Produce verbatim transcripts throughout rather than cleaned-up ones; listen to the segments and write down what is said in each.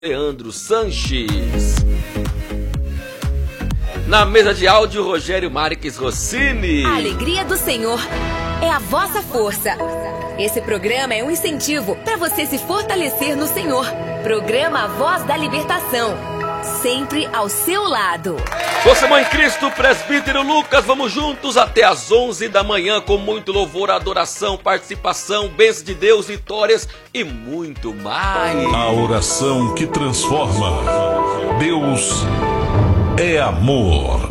Leandro Sanches. Na mesa de áudio, Rogério Marques Rossini. A alegria do Senhor é a vossa força. Esse programa é um incentivo para você se fortalecer no Senhor. Programa A Voz da Libertação, sempre ao seu lado. Você, Mãe Cristo, Presbítero Lucas, vamos juntos até às onze da manhã com muito louvor, adoração, participação, bênção de Deus, vitórias e muito mais. A oração que transforma. Deus é amor.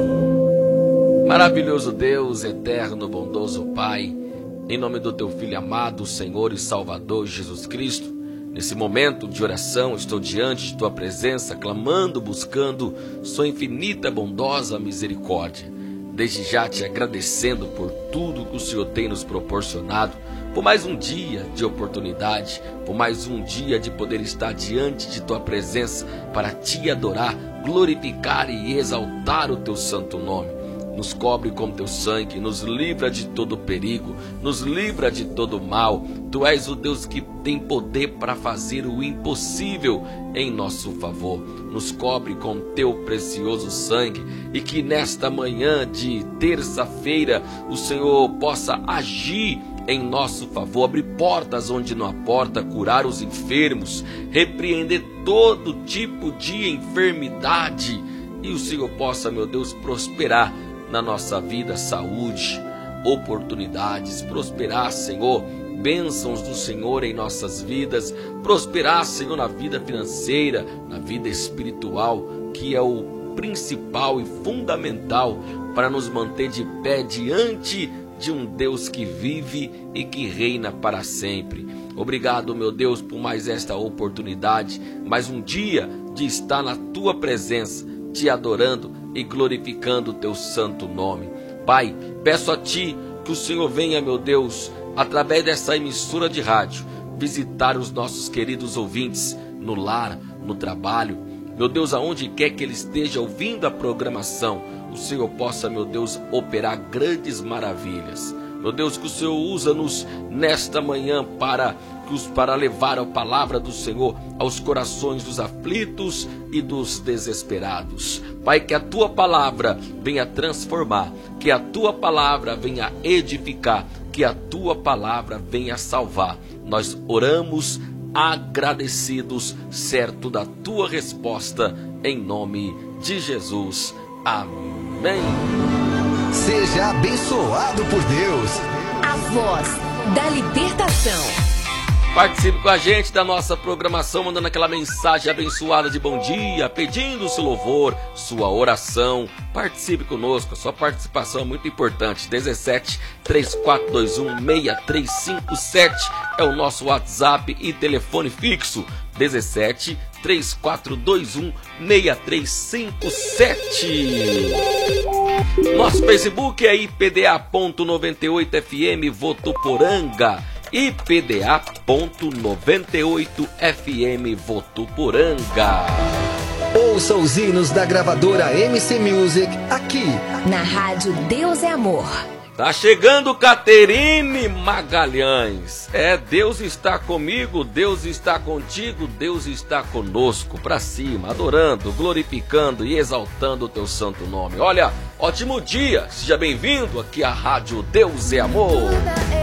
Maravilhoso Deus, eterno, bondoso Pai, em nome do Teu Filho amado, Senhor e Salvador Jesus Cristo, nesse momento de oração, estou diante de Tua presença, clamando, buscando Sua infinita, bondosa misericórdia. Desde já te agradecendo por tudo que o Senhor tem nos proporcionado, por mais um dia de oportunidade, por mais um dia de poder estar diante de Tua presença para Te adorar, glorificar e exaltar o Teu santo nome. Nos cobre com Teu sangue, nos livra de todo perigo, nos livra de todo mal. Tu és o Deus que tem poder para fazer o impossível em nosso favor. Nos cobre com Teu precioso sangue e que nesta manhã de terça-feira o Senhor possa agir em nosso favor, abrir portas onde não há porta, curar os enfermos, repreender todo tipo de enfermidade e o Senhor possa, meu Deus, prosperar na nossa vida, saúde, oportunidades, prosperar, Senhor, bênçãos do Senhor em nossas vidas, prosperar, Senhor, na vida financeira, na vida espiritual, que é o principal e fundamental para nos manter de pé diante de um Deus que vive e que reina para sempre. Obrigado, meu Deus, por mais esta oportunidade, mais um dia de estar na Tua presença, Te adorando e glorificando o Teu santo nome. Pai, peço a Ti que o Senhor venha, meu Deus, através dessa emissora de rádio, visitar os nossos queridos ouvintes no lar, no trabalho. Meu Deus, aonde quer que ele esteja ouvindo a programação, o Senhor possa, meu Deus, operar grandes maravilhas. Meu Deus, que o Senhor usa-nos nesta manhã para, para levar a palavra do Senhor aos corações dos aflitos e dos desesperados. Pai, que a Tua palavra venha transformar, que a Tua palavra venha edificar, que a Tua palavra venha salvar. Nós oramos agradecidos, certo da Tua resposta, em nome de Jesus. Amém. Seja abençoado por Deus. A Voz da Libertação. Participe com a gente da nossa programação, mandando aquela mensagem abençoada de bom dia, pedindo o seu louvor, sua oração. Participe conosco, a sua participação é muito importante. dezessete, três quatro dois um, seis três cinco sete é o nosso WhatsApp e telefone fixo. dezessete, três quatro dois um, seis três cinco sete. Nosso Facebook é I P D A ponto noventa e oito F M Votuporanga. I P D A ponto noventa e oito F M Votuporanga. Ouça os hinos da gravadora M C Music aqui na rádio Deus é Amor. Tá chegando Caterine Magalhães. É, Deus está comigo, Deus está contigo, Deus está conosco. Pra cima, adorando, glorificando e exaltando o Teu santo nome. Olha, ótimo dia, seja bem-vindo aqui à rádio Deus é Amor.